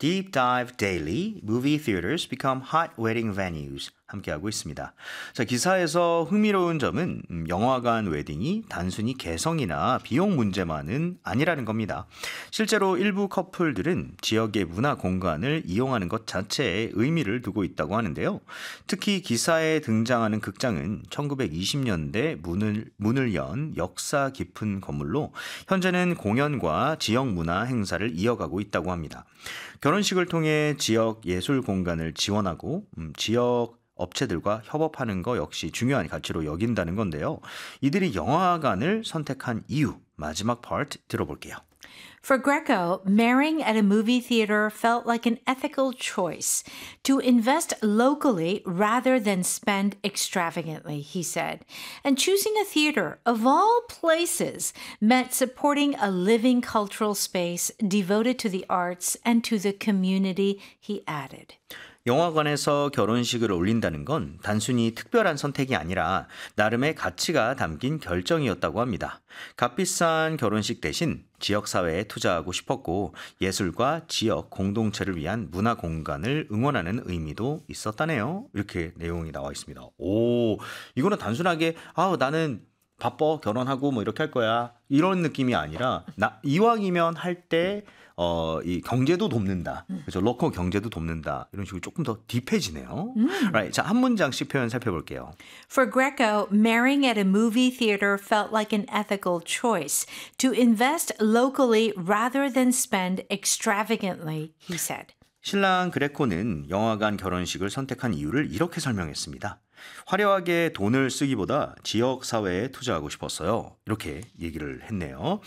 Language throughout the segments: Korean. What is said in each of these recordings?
Deep Dive Daily, Movie Theaters Become Hot Wedding Venues 함께하고 있습니다. 자, 기사에서 흥미로운 점은 영화관 웨딩이 단순히 개성이나 비용 문제만은 아니라는 겁니다. 실제로 일부 커플들은 지역의 문화 공간을 이용하는 것 자체에 의미를 두고 있다고 하는데요. 특히 기사에 등장하는 극장은 1920년대 문을 연 역사 깊은 건물로 현재는 공연과 지역 문화 행사를 이어가고 있다고 합니다. 결혼식을 통해 지역 예술 공간을 지원하고 지역 업체들과 협업하는 거 역시 중요한 가치로 여긴다는 건데요. 이들이 영화관을 선택한 이유, 마지막 파트 들어볼게요. For Greco, marrying at a movie theater felt like an ethical choice to invest locally rather than spend extravagantly, he said. And choosing a theater, of all places, meant supporting a living cultural space devoted to the arts and to the community, he added. 영화관에서 결혼식을 올린다는 건 단순히 특별한 선택이 아니라 나름의 가치가 담긴 결정이었다고 합니다. 값비싼 결혼식 대신 지역사회에 투자하고 싶었고 예술과 지역 공동체를 위한 문화 공간을 응원하는 의미도 있었다네요. 이렇게 내용이 나와 있습니다. 오, 이거는 단순하게 나는 바빠 결혼하고 뭐 이렇게 할 거야 이런 느낌이 아니라 이왕이면 할 때 이 경제도 돕는다. 그렇죠. 로컬 경제도 돕는다. 이런 식으로 조금 더 딥해지네요. Right. 자, 한 문장씩 표현 살펴볼게요. For Greco, marrying at a movie theater felt like an ethical choice to invest locally rather than spend extravagantly, he said. 신랑 그레코는 영화관 결혼식을 선택한 이유를 이렇게 설명했습니다. 화려하게 돈을 쓰기보다 지역 사회에 투자하고 싶었어요. 이렇게 얘기를 했네요.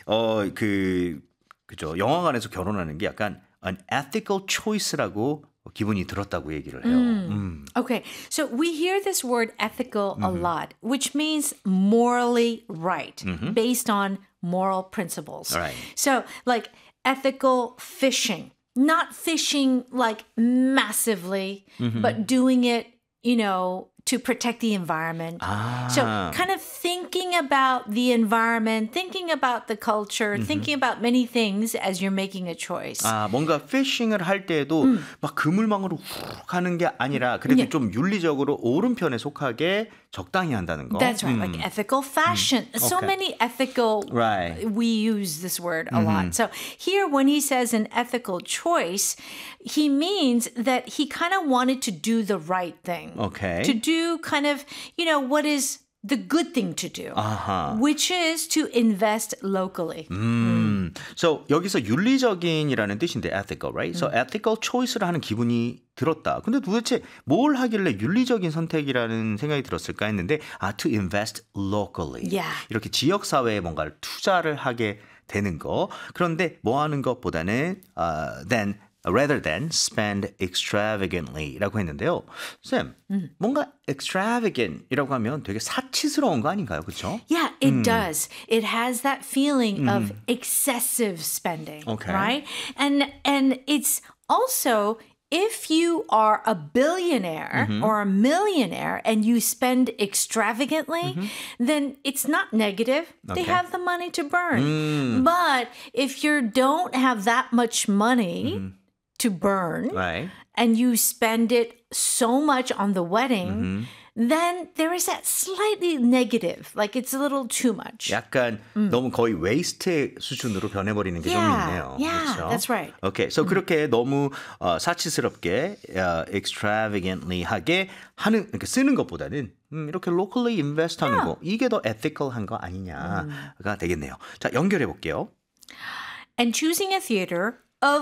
그죠. 영화관에서 결혼하는 게 약간 an ethical choice라고 기분이 들었다고 얘기를 해요. Okay, so we hear this word ethical a lot, which means morally right, based on moral principles. Right. So, like ethical fishing, not fishing like massively, but doing it, to protect the environment. So kind of thinking about the environment, thinking about the culture, thinking about many things as you're making a choice. 뭔가 피싱을 할 때에도 막 그물망으로 훅 하는 게 아니라 그래도 좀 윤리적으로 옳은 편에 속하게 적당히 한다는 거. That's right, like ethical fashion. So many ethical, we use this word a lot. So here when he says an ethical choice, he means that he kind of wanted to do the right thing. Okay. To do kind of, what is the good thing to do, which is to invest locally. So 여기서 윤리적인이라는 뜻인데 ethical, right? So ethical choice를 하는 기분이 들었다. 근데 도대체 뭘 하길래 윤리적인 선택이라는 생각이 들었을까 했는데 to invest locally. Yeah. 이렇게 지역 사회에 뭔가를 투자를 하게 되는 거. 그런데 뭐 하는 것보다는 rather than spend extravagantly라고 했는데요. 쌤, 뭔가 extravagant이라고 하면 되게 사치스러운 거 아닌가요? 그렇죠? Yeah, it does. It has that feeling of excessive spending, Okay. right? And it's also if you are a billionaire or a millionaire and you spend extravagantly, then it's not negative. They Okay. have the money to burn. But if you don't have that much money to burn Right. and you spend it so much on the wedding, then there is that slightly negative, like it's a little too much. 약간 너무 거의 웨이스트 수준으로 변해버리는 게 좀 있네요. Yeah, 그렇죠? that's right. Okay, so 그렇게 너무 사치스럽게 extravagantly 하게 이렇게 쓰는 것보다는 이렇게 locally invest 하는 거 이게 더 ethical한 거 아니냐가 되겠네요. 자, 연결해 볼게요. And choosing a theater,